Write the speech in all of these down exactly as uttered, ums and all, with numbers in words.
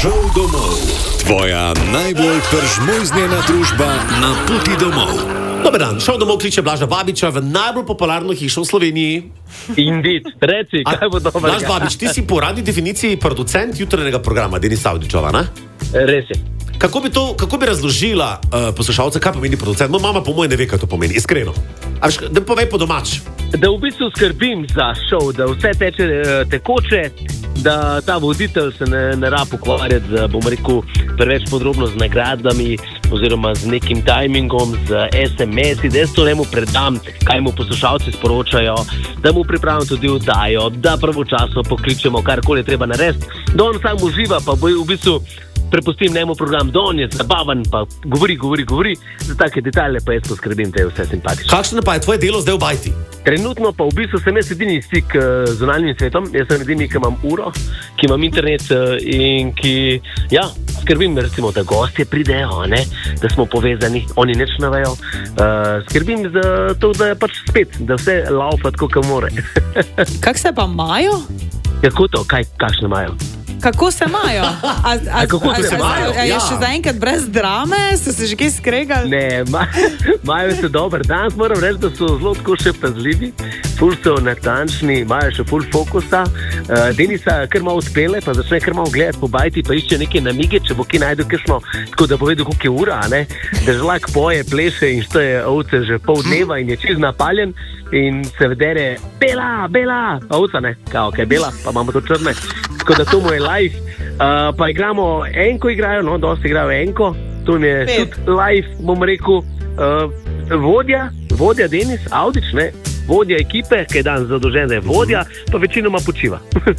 Šel domov. Tvoja najbolj peržmojznjena družba na poti domov. Dober dan, Šel domov kliče Blaža Babiča v najbolj popularno hišo v Sloveniji. Indeed, reci, kaj bo dobro. Blaž Babič, ti si po radni definiciji producent jutranjega programa Denisa Avdićeva, ne? Res je. Kako bi, to, kako bi razložila uh, poslušalce, kaj pomeni producent? Moja mama po mojem ne ve, kaj to pomeni, iskreno. A veš, da povej po domač. Da v bistvu skrbim za šov, da vse teče uh, tekoče, da ta voditelj se ne, ne rab ukvarjati z, bom rekel, preveč podrobno z nagradami oziroma z nekim timingom, z es em es-i, da jaz to njemu predam, kaj mu poslušalci sporočajo, da mu pripravim tudi oddajo, da pravočasno pokličemo, karkoli treba narediti, da on sam uživa, pa bo v bistvu prepustim njemu program, da on je zabaven, pa govori, govori, govori, za take detalje pa jaz poskrbim, da je vse simpatično. Kakšno pa je tvoje delo zdaj v bajti? Trenutno pa v bistvu sem jaz edini stik z zunanjim svetom, jaz sem edini, ki imam uro, ki imam internet in ki, ja, skrbim, recimo, da gostje pridejo, ne, da smo povezani, oni nič ne vejo, uh, skrbim za to, da je pač spet, da vse laufa tako, kot more. Kako se pa imajo? Kako to, kaj, kakšne imajo? Kako se imajo? A, a, a kako se imajo? A, a, a je Ja. še zaenkrat brez drame? Ste se že kaj skregali? Ne, imajo se dober. Danes moram reči, da so zelo tako še pazljivi, ful so natančni, imajo še ful fokusa. Uh, Denisa kar malo odpele, pa začne kar malo gledati po bajti, pa išče neke namige, če bo ki najdu kakšno, tako da bo vedel, koliko je ura, ne? Da žlak poje, pleše in šteje ovce že pol dneva in je čez napaljen in se vedere, bela, bela, ovca, ne, kao, kaj bela, pa imamo to črne. Tako da to mu je live, uh, pa igramo enko igrajo, no, dosti igrajo enko, to mi je Pet. tudi live, bom rekel, uh, vodja, vodja Denis Avdić, ne, vodja ekipe, ki je dan zadolžen, da je vodja, pa večinoma počiva.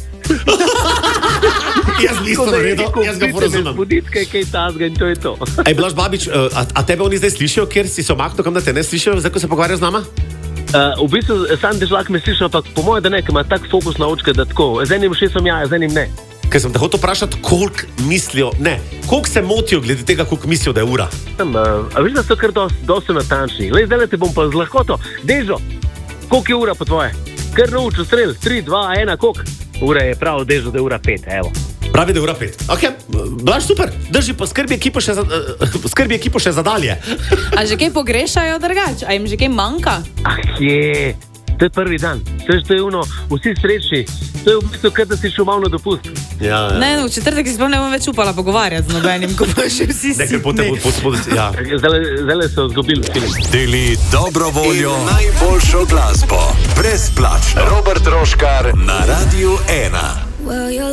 Jaz bi isto naredil, jaz ga porazumem. Voditke, kaj tazga in to je to. Ej, Blaž Babič, uh, a, a tebe oni zdaj slišijo, kjer si se omaknil, kam da te ne slišijo, zdaj ko se pogovarjajo z nama? Uh, v bistvu sam dežlak me slišal, ampak po mojem, da ne, ker ima tak fokus na očke, da tako, z enim šesom ja, z enim ne. Ker sem te hotel vprašati, koliko mislijo, ne, koliko se motijo glede tega, koliko mislijo, da je ura. Tam, uh, a viš, da so kar dosti, dosti natančni. Glej, zdaj te bom pa z lahkoto. Dežo, koliko je ura po tvoje? Kar nauč, ustrel, tri, dva, ena, koliko? Ura je prav, Dežo, da je ura pet, evo. Pravi, da je ura pet. Ok, Blaž, super, drži, pa skrbi ekipo še za, uh, skrbi ekipo še za dalje. A že kaj pogrešajo drugače? A jim že kaj manjka? Ah, je, to je prvi dan. To je, to je uno, vsi srečni. To je v bistvu, kar da si šel malo na dopust. Ja, ja. Ne, no, v četrtek si sploh ne bom več upala pogovarjati z nobenim, ko pa še vsi Nekaj potem sitni. pod, pod, pod, ja. Zdaj so zgubili film. Deli dobro voljo in najboljšo glasbo. Brezplačno. Robert Roškar na Radiu ena. Well, you're